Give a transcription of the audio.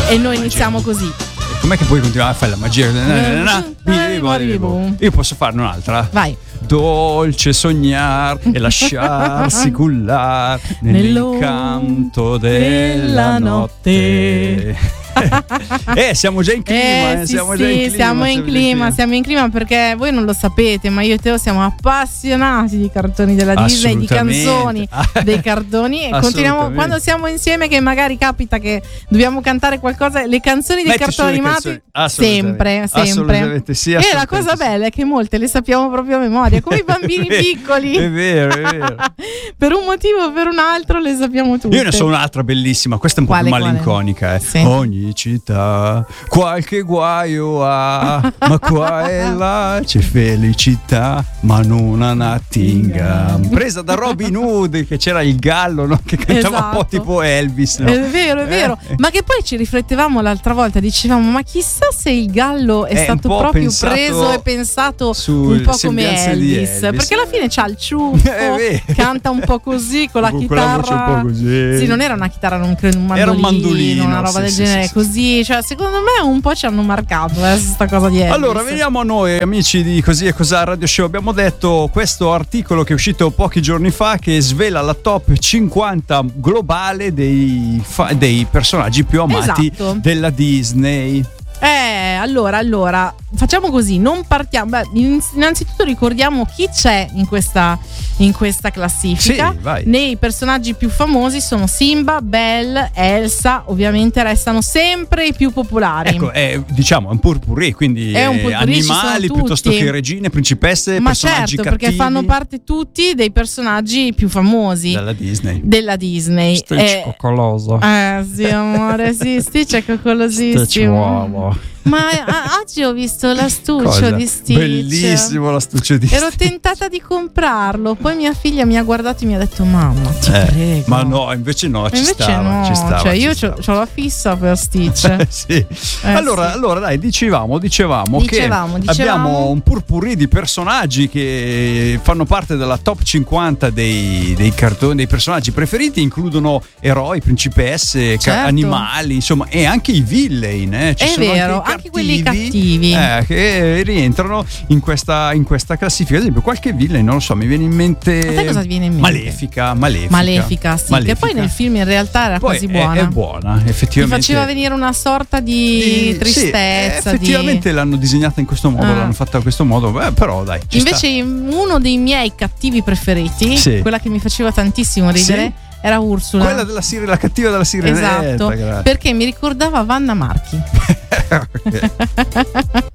E noi iniziamo così. Com'è che puoi continuare a fare la magia? Io posso farne un'altra? Vai. Dolce sognar e lasciarsi cullare nell'incanto della notte. Siamo già in clima. Siamo in clima perché voi non lo sapete, ma io e Teo siamo appassionati di cartoni della Disney, di canzoni dei cartoni, e continuiamo quando siamo insieme, che magari capita che dobbiamo cantare qualcosa, le canzoni dei cartoni animati sempre. Assolutamente sì, e la cosa bella è che molte le sappiamo proprio a memoria, come i bambini piccoli. È vero. Per un motivo o per un altro le sappiamo tutte. Io ne so un'altra bellissima, questa è un po' più malinconica. Sì. Ogni città qualche guaio ha, ma qua e là c'è felicità, ma non a Nottingham. Presa da Robin Hood, che c'era il gallo, no? Che cantava un po' tipo Elvis, no? È vero. Ma che poi ci riflettevamo l'altra volta, dicevamo, ma chissà se il gallo è stato proprio preso e pensato un po' come Elvis, perché alla fine c'ha il ciuffo, canta un po' così con la chitarra, voce un po' così. Sì, non era una chitarra, non credo, era un mandolino, una roba del genere, così, cioè secondo me un po' ci hanno marcato questa cosa di Elvis. Allora veniamo a noi, amici di Così e Cos'ha Radio Show. Abbiamo detto questo articolo che è uscito pochi giorni fa, che svela la top 50 globale dei personaggi più amati della Disney. Allora facciamo così, non partiamo. Innanzitutto ricordiamo chi c'è in questa classifica. Sì, nei personaggi più famosi sono Simba, Belle, Elsa, ovviamente restano sempre i più popolari. Ecco, diciamo è un potpourri, quindi animali piuttosto che regine, principesse, ma personaggi certo, cattivi, perché fanno parte tutti dei personaggi più famosi della Disney. Stitch coccoloso. Sì, amore, sì, Stitch è coccolosissimo. Ma oggi ho visto l'astuccio di Stitch. Bellissimo l'astuccio di Stitch. Ero tentata di comprarlo, poi mia figlia mi ha guardato e mi ha detto: mamma, ti prego. Ma no, invece ci stava. Cioè io c'ho la fissa per Stitch. Sì. Allora dai, dicevamo che abbiamo un potpourri di personaggi che fanno parte della top 50 dei cartoni, dei personaggi preferiti. Includono eroi, principesse, animali, insomma, e anche i villain. Ci sono vero, anche quelli cattivi che rientrano in questa classifica. Ad esempio, qualche villain, non lo so, mi viene in mente. A te cosa ti viene in mente? Malefica, sì. Malefica. Che poi nel film in realtà era quasi buona. È buona, effettivamente. Ti faceva venire una sorta di tristezza. Sì, effettivamente l'hanno disegnata in questo modo, l'hanno fatta in questo modo. Però dai. Invece, uno dei miei cattivi preferiti, quella che mi faceva tantissimo ridere, era Ursula. Quella la cattiva della Sirenetta. Esatto, perché mi ricordava Vanna Marchi.